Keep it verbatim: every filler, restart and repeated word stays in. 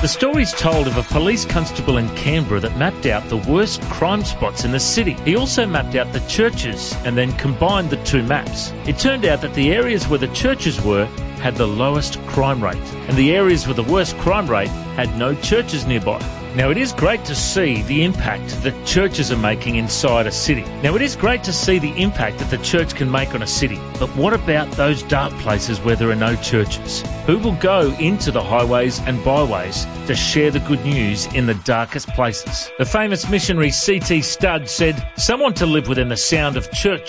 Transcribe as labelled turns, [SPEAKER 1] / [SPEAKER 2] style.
[SPEAKER 1] The story's told of a police constable in Canberra that mapped out the worst crime spots in the city. He also mapped out the churches and then combined the two maps. It turned out that the areas where the churches were had the lowest crime rate, and the areas with the worst crime rate had no churches nearby. Now, it is great to see the impact that churches are making inside a city. Now, it is great to see the impact that the church can make on a city. But what about those dark places where there are no churches? Who will go into the highways and byways to share the good news in the darkest places? The famous missionary C T Studd said, "Someone to live within the sound of church